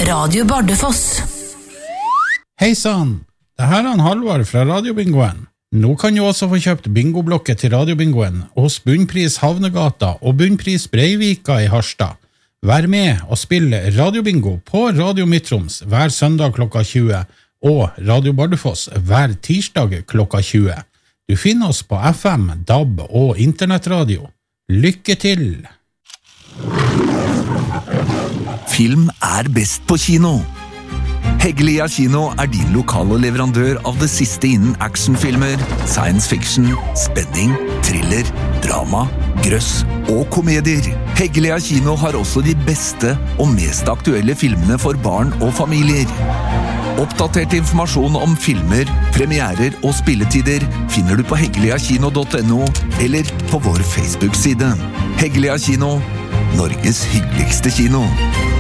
Radio Bardufoss. Hei sann, det her er Halvard fra Radiobingoen. Nå kan du også få kjøpt bingoblokket til Radiobingoen hos Bunnpris Havnegata og Bunnpris Breivika i Harstad. Vær med og spill Radiobingo på Radio Midtroms hver søndag klokka 20 og Radio Bardufoss hver tirsdag klokka 20. Du finner oss på FM, DAB og internettradio. Lykke til! Film er best på kino. Heggelia Kino er din lokale leverandør av det siste innen actionfilmer, science fiction, spenning, thriller, drama, grøss og komedier. Heggelia Kino har også de beste og mest aktuelle filmene for barn og familier. Oppdatert informasjon om filmer, premierer og spilletider finner du på heggeliakino.no eller på vår Facebook-side. Heggelia Kino, Norges hyggeligste kino.